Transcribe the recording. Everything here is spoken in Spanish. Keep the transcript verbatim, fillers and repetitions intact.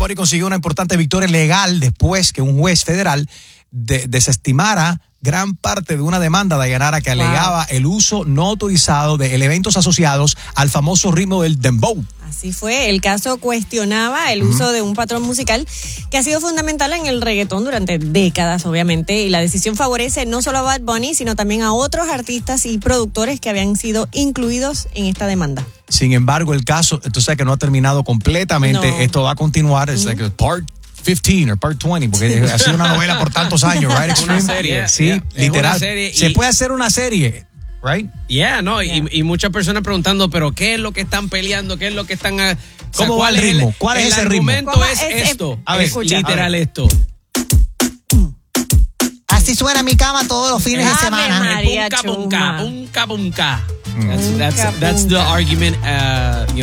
Bunny consiguió una importante victoria legal después que un juez federal de- desestimara gran parte de una demanda de Dayanara que alegaba wow. el uso no autorizado de elementos asociados al famoso ritmo del dembow. Así fue, el caso cuestionaba el uh-huh. uso de un patrón musical que ha sido fundamental en el reggaetón durante décadas, obviamente, y la decisión favorece no solo a Bad Bunny, sino también a otros artistas y productores que habían sido incluidos en esta demanda. Sin embargo, el caso, entonces, que no ha terminado completamente, no. esto va a continuar, es uh-huh. like part fifteen o part twenty, porque ha sido una novela por tantos años, right? Es una serie. Sí, yeah. literal. Serie Se y... puede hacer una serie, right? Yeah, no, yeah. Y, y muchas personas preguntando, pero ¿qué es lo que están peleando? ¿Qué es lo que están... A... ¿Cómo o sea, va el ritmo? ¿Cuál es ese ritmo? El argumento es, es esto, a ver, es literal esto. Así suena mi cama todos los fines Ave de semana. María Punca, punca, punca, punca. Mm. That's, that's, that's the argument. Uh,